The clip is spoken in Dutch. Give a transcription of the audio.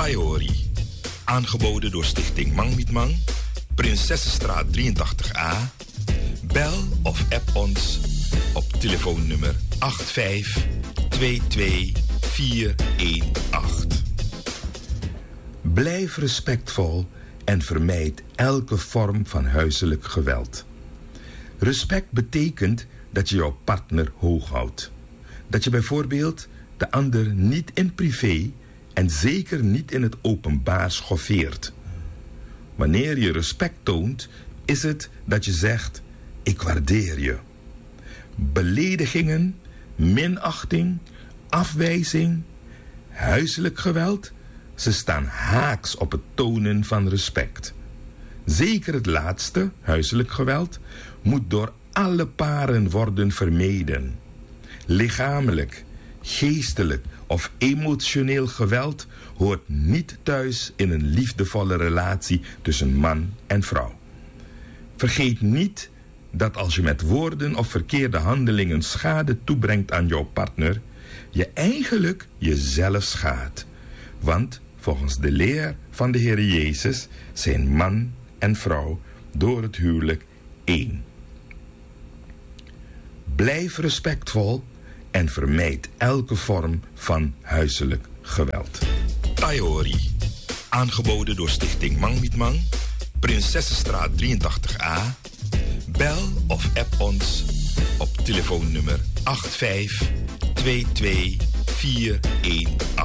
Taiori. Aangeboden door Stichting Mang Niet Mang, Prinsessenstraat 83A. Bel of app ons op telefoonnummer 8522418. Blijf respectvol en vermijd elke vorm van huiselijk geweld. Respect betekent dat je jouw partner hoog houdt. Dat je bijvoorbeeld de ander niet in privé en zeker niet in het openbaar schoffeert. Wanneer je respect toont, is het dat je zegt: ik waardeer je. Beledigingen, minachting, afwijzing, huiselijk geweld, ze staan haaks op het tonen van respect. Zeker het laatste, huiselijk geweld, moet door alle paren worden vermeden. Lichamelijk, geestelijk of emotioneel geweld hoort niet thuis in een liefdevolle relatie tussen man en vrouw. Vergeet niet dat als je met woorden of verkeerde handelingen schade toebrengt aan jouw partner, je eigenlijk jezelf schaadt. Want volgens de leer van de Heer Jezus zijn man en vrouw door het huwelijk één. Blijf respectvol en vermijd elke vorm van huiselijk geweld. Taiori. Aangeboden door Stichting Mang Niet Mang, Prinsessenstraat 83A. Bel of app ons op telefoonnummer 8522418.